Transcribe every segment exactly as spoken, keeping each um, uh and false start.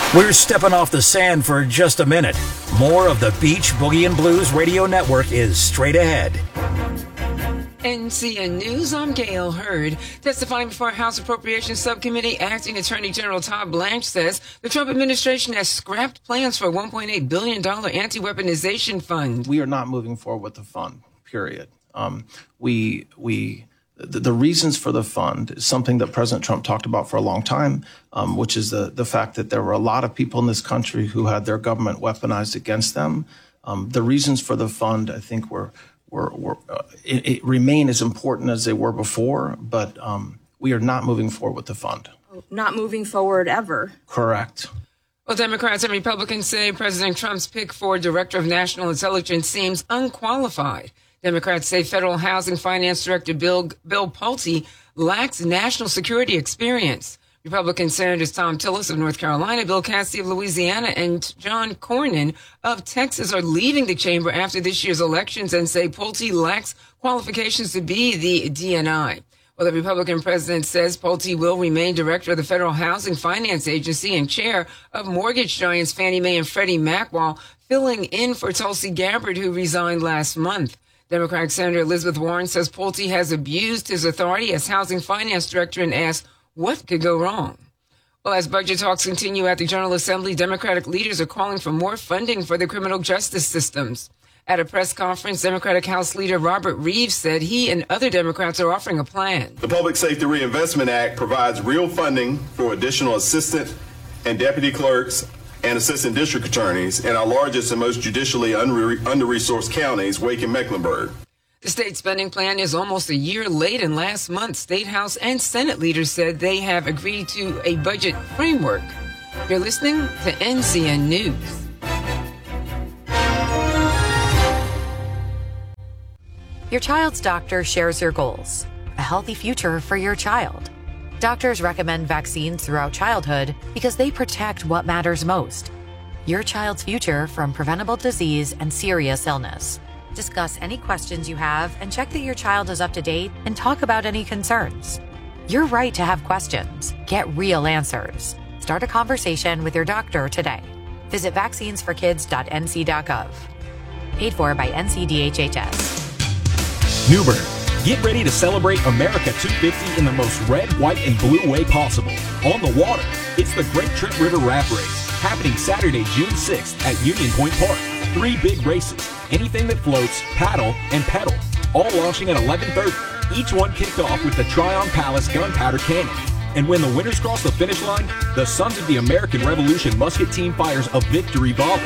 We're stepping off the sand for just a minute. More of the Beach Boogie and Blues Radio Network is straight ahead. N C N News, I'm Gail Hurd. Testifying before House Appropriations Subcommittee, Acting Attorney General Todd Blanche says the Trump administration has scrapped plans for a one point eight billion dollars anti-weaponization fund. We are not moving forward with the fund, period. Um, we, we, the, the reasons for the fund is something that President Trump talked about for a long time, um, which is the, the fact that there were a lot of people in this country who had their government weaponized against them. Um, the reasons for the fund, I think, were Were, were, uh, it, it remain as important as they were before, but um, we are not moving forward with the fund. Not moving forward ever. Correct. Well, Democrats and Republicans say President Trump's pick for Director of National Intelligence seems unqualified. Democrats say Federal Housing Finance Director Bill, Bill Pulte lacks national security experience. Republican Senators Tom Tillis of North Carolina, Bill Cassidy of Louisiana, and John Cornyn of Texas are leaving the chamber after this year's elections and say Pulte lacks qualifications to be the D N I. Well, the Republican president says Pulte will remain director of the Federal Housing Finance Agency and chair of mortgage giants Fannie Mae and Freddie Mac, while filling in for Tulsi Gabbard, who resigned last month. Democratic Senator Elizabeth Warren says Pulte has abused his authority as housing finance director and asks, what could go wrong? Well, as budget talks continue at the General Assembly, Democratic leaders are calling for more funding for the criminal justice systems. At a press conference, Democratic House Leader Robert Reeves said he and other Democrats are offering a plan. The Public Safety Reinvestment Act provides real funding for additional assistant and deputy clerks and assistant district attorneys in our largest and most judicially under-resourced counties, Wake and Mecklenburg. The state spending plan is almost a year late, and last month, State House and Senate leaders said they have agreed to a budget framework. You're listening to N C N News. Your child's doctor shares your goals, a healthy future for your child. Doctors recommend vaccines throughout childhood because they protect what matters most, your child's future from preventable disease and serious illness. Discuss any questions you have and check that your child is up to date and talk about any concerns. You're right to have questions. Get real answers. Start a conversation with your doctor today. Visit vaccines for kids dot n c dot gov. Paid for by N C D H H S. Newbern, get ready to celebrate America two fifty in the most red, white, and blue way possible. On the water, it's the Great Trent River Raft Race, happening Saturday, June sixth at Union Point Park. Three big races, anything that floats, paddle, and pedal, all launching at eleven thirty. Each one kicked off with the Tryon Palace Gunpowder Cannon. And when the winners cross the finish line, the Sons of the American Revolution Musket Team fires a victory volley.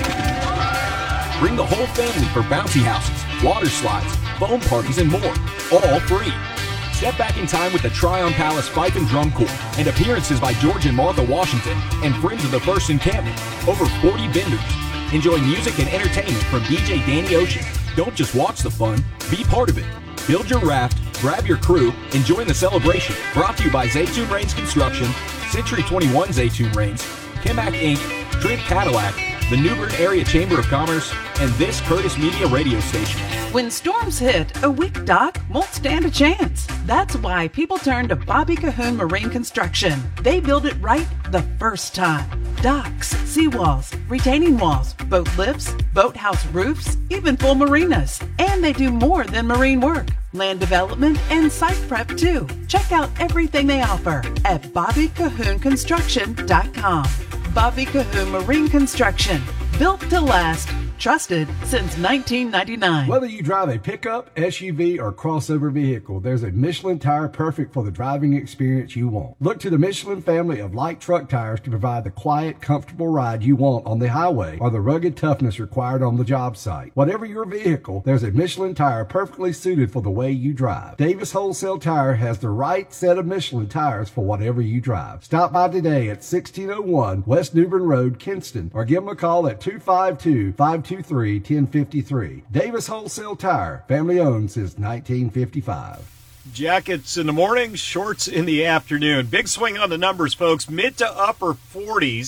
Bring the whole family for bouncy houses, water slides, foam parties, and more, all free. Step back in time with the Tryon Palace Fife and Drum Corps and appearances by George and Martha Washington and Friends of the First Encampment. Over forty vendors. Enjoy music and entertainment from D J Danny Ocean. Don't just watch the fun, be part of it. Build your raft, grab your crew, and join the celebration. Brought to you by Zaytoon Rains Construction, Century twenty-one Zaytoon Rains, Kimac Incorporated, Trent Cadillac, the New Bern Area Chamber of Commerce, and this Curtis Media radio station. When storms hit, a weak dock won't stand a chance. That's why people turn to Bobby Cahoon Marine Construction. They build it right the first time. Docks, seawalls, retaining walls, boat lifts, boathouse roofs, even full marinas. And they do more than marine work. Land development and site prep too. Check out everything they offer at bobby cahoon construction dot com. Bobby Cahoon Marine Construction. Built to last. Trusted since nineteen ninety-nine. Whether you drive a pickup, S U V, or crossover vehicle, there's a Michelin tire perfect for the driving experience you want. Look to the Michelin family of light truck tires to provide the quiet, comfortable ride you want on the highway or the rugged toughness required on the job site. Whatever your vehicle, there's a Michelin tire perfectly suited for the way you drive. Davis Wholesale Tire has the right set of Michelin tires for whatever you drive. Stop by today at sixteen oh one West New Bern Road, Kinston, or give them a call at two five two, five two three, one oh five three. Davis Wholesale Tire, family owned since nineteen fifty-five. Jackets in the morning, shorts in the afternoon. Big swing on the numbers, folks. Mid to upper forties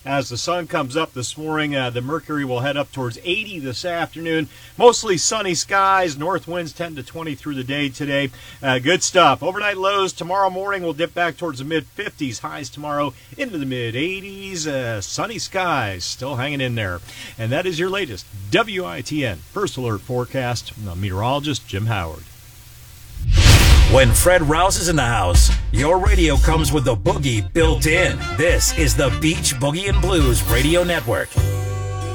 as the sun comes up this morning. Uh, the mercury will head up towards eighty this afternoon. Mostly sunny skies. North winds ten to twenty through the day today. Uh, good stuff. Overnight lows tomorrow morning will dip back towards the mid fifties. Highs tomorrow into the mid eighties. Uh, sunny skies still hanging in there. And that is your latest W I T N First Alert Forecast. I'm meteorologist Jim Howard. When Fred Rouse is in the house, your radio comes with the boogie built in. This is the Beach Boogie and Blues Radio Network.